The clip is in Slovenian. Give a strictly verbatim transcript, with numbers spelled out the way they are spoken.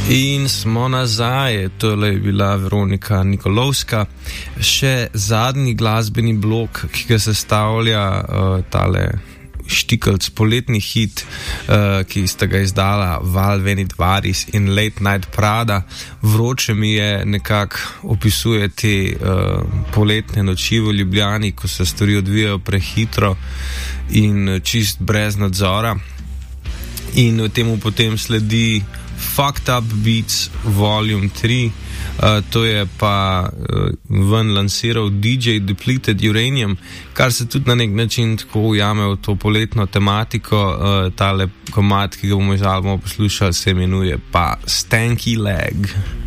In smo nazaj, tole je bila Veronika Nikolovska, še zadnji glasbeni blok, ki ga sestavlja uh, tale štikelc, poletni hit, uh, ki sta ga izdala Val Venit Varis in Late Night Prada. Vroče mi je, nekako opisuje te uh, poletne noči v Ljubljani, ko se stvari odvijajo prehitro in čist brez nadzora. In temu potem sledi Fucked Up Beats Volume tri, uh, to je pa uh, ven lansiral D J Depleted Uranium, kar se tudi na nek način tako ujame v to poletno tematiko. Uh, tale komad, ki ga bomo iz albuma poslušali, se imenuje pa Stanky Leg.